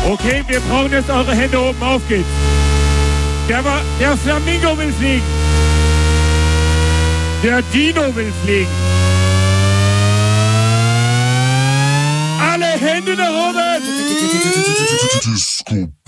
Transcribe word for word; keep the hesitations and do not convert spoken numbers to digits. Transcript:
Okay, wir brauchen jetzt eure Hände oben. Auf geht's. Der, war, der Flamingo will fliegen. Der Dino will fliegen. Alle Hände nach oben. Disco